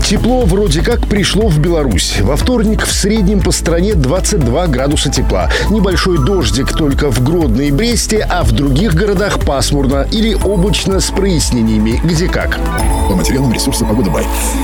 Тепло вроде как пришло в Беларусь. Во вторник в среднем по стране 22 градуса тепла. Небольшой дождик только в Гродно и Бресте, а в других городах пасмурно или облачно с прояснениями. Где как. По материалам ресурса «Погода Бай».